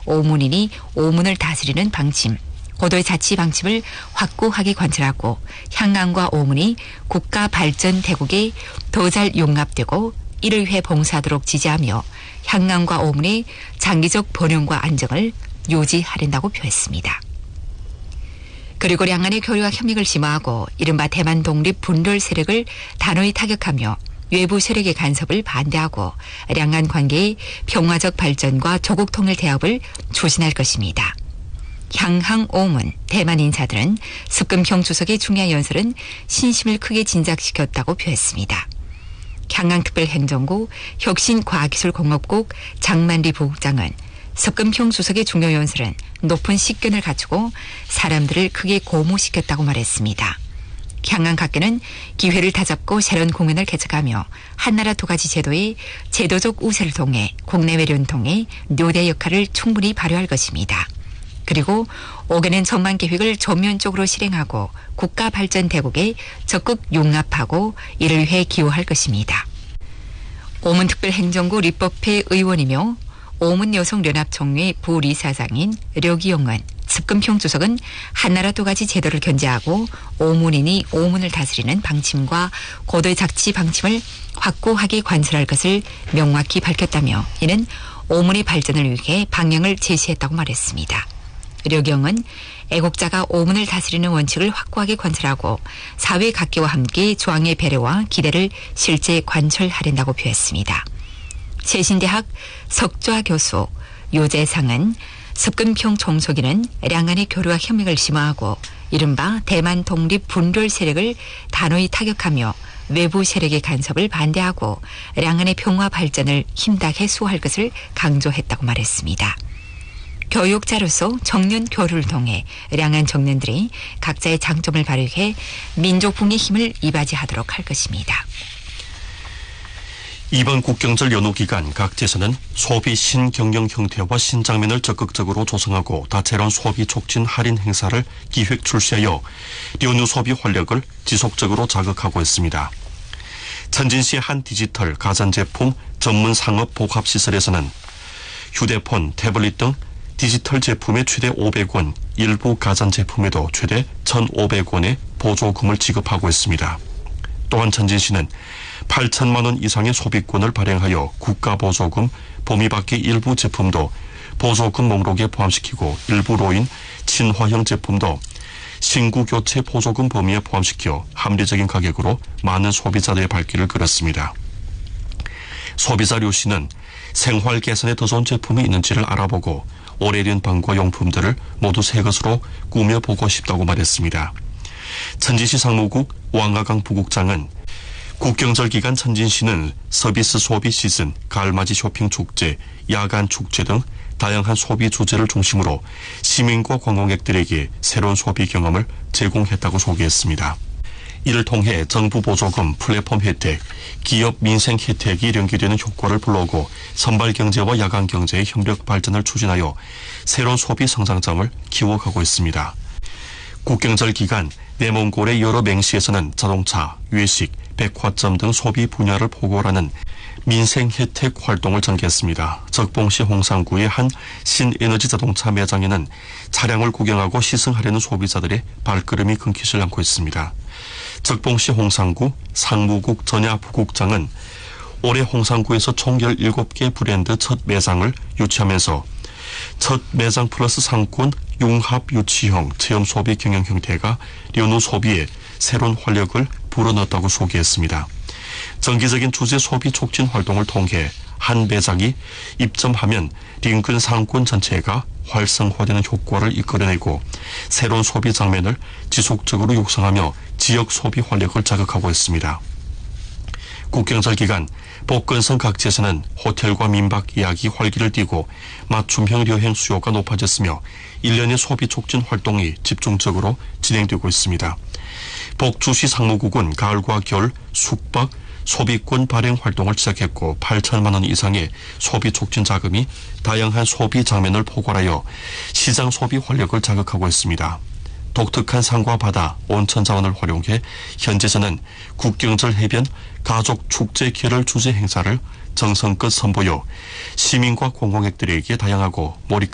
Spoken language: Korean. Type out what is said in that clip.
오문이니 오문을 다스리는 방침, 고도의 자치 방침을 확고하게 관철하고 향강과 오문이 국가 발전 대국에 더 잘 용납되고 이를 위해 봉사하도록 지지하며 향강과 오문의 장기적 번영과 안정을 유지하린다고 표했습니다. 그리고兩岸의 교류와 협력을 심화하고 이른바 대만 독립 분열 세력을 단호히 타격하며 외부 세력의 간섭을 반대하고兩岸관계의 평화적 발전과 조국 통일 대업을 추진할 것입니다. 향항 오문 대만 인사들은 습금형 주석의 중요한 연설은 신심을 크게 진작시켰다고 표했습니다. 향강특별행정구 혁신과학기술공업국 장만리 부국장은 습금형 주석의 중요 연설은 높은 식견을 갖추고 사람들을 크게 고무시켰다고 말했습니다. 향강각계는 기회를 다잡고 새로운 공연을 개척하며 한나라 두 가지 제도의 제도적 우세를 통해 국내 외련통의 묘대 역할을 충분히 발휘할 것입니다. 그리고 5개년 전망 계획을 전면적으로 실행하고 국가 발전 대국에 적극 융합하고 이를 위해 기여할 것입니다. 오문특별행정구立법회 의원이며 오문여성연합총회 부리사장인 려기용은 습금형 주석은 한나라 두 가지 제도를 견제하고 오문이니 오문을 다스리는 방침과 고도의 자치 방침을 확고하게 관철할 것을 명확히 밝혔다며 이는 오문의 발전을 위해 방향을 제시했다고 말했습니다. 려경은 애국자가 오문을 다스리는 원칙을 확고하게 관철하고 사회 각계와 함께 조항의 배려와 기대를 실제 관철하린다고 표했습니다. 세신대학 석좌 교수 요재상은 습금형 총소기는兩岸의 교류와 협력을 심화하고 이른바 대만 독립 분열 세력을 단호히 타격하며 외부 세력의 간섭을 반대하고兩岸의 평화 발전을 힘다게 수호할 것을 강조했다고 말했습니다. 교육자로서 청년 교류를 통해兩岸청년들이 각자의 장점을 발휘해 민족붕의 힘을 이바지하도록 할 것입니다. 이번 국경절 연휴 기간 각지에서는 소비 신경영 형태와 신장면을 적극적으로 조성하고 다채로운 소비 촉진 할인 행사를 기획 출시하여 연휴 소비 활력을 지속적으로 자극하고 있습니다. 천진시의 한 디지털 가전제품 전문 상업 복합시설에서는 휴대폰, 태블릿 등 디지털 제품에 최대 500원, 일부 가전제품에도 최대 1,500원의 보조금을 지급하고 있습니다. 또한 천진시는 8천만 원 이상의 소비권을 발행하여 국가보조금 범위 밖의 일부 제품도 보조금 목록에 포함시키고 일부 로인 친화형 제품도 신구교체 보조금 범위에 포함시켜 합리적인 가격으로 많은 소비자들의 발길을 끌었습니다. 소비자 류 씨는 생활 개선에 더 좋은 제품이 있는지를 알아보고 오래된 방과 용품들을 모두 새 것으로 꾸며보고 싶다고 말했습니다. 천진시 상무국 왕가강 부국장은 국경절 기간 천진시는 서비스 소비 시즌, 가을맞이 쇼핑 축제, 야간 축제 등 다양한 소비 주제를 중심으로 시민과 관광객들에게 새로운 소비 경험을 제공했다고 소개했습니다. 이를 통해 정부 보조금, 플랫폼 혜택, 기업 민생 혜택이 연계되는 효과를 불러오고 선발 경제와 야간 경제의 협력 발전을 추진하여 새로운 소비 성장점을 키워가고 있습니다. 국경절 기간 내몽골의 여러 맹시에서는 자동차, 외식, 백화점 등 소비 분야를 포괄하는 민생 혜택 활동을 전개했습니다. 적봉시 홍산구의 한 신에너지 자동차 매장에는 차량을 구경하고 시승하려는 소비자들의 발걸음이 끊기질 않고 있습니다. 적봉시 홍산구 상무국 전야 부국장은 올해 홍산구에서 총 17개 브랜드 첫 매장을 유치하면서 첫 매장 플러스 상권 융합 유치형 체험 소비 경영 형태가 연휴 소비에 새로운 활력을 불어넣었다고 소개했습니다. 정기적인 주제 소비 촉진 활동을 통해 한 매장이 입점하면 인근 상권 전체가 활성화되는 효과를 이끌어내고 새로운 소비 장면을 지속적으로 육성하며 지역 소비 활력을 자극하고 있습니다. 국경절 기간 복근성 각지에서는 호텔과 민박 예약이 활기를 띠고 맞춤형 여행 수요가 높아졌으며 일련의 소비 촉진 활동이 집중적으로 진행되고 있습니다. 복주시 상무국은 가을과 겨울 숙박 소비권 발행 활동을 시작했고 8천만 원 이상의 소비 촉진 자금이 다양한 소비 장면을 포괄하여 시장 소비 활력을 자극하고 있습니다. 독특한 산과 바다, 온천 자원을 활용해 현재서는 국경절 해변 가족 축제 계열 주제 행사를 정성껏 선보여 시민과 관광객들에게 다양하고 몰입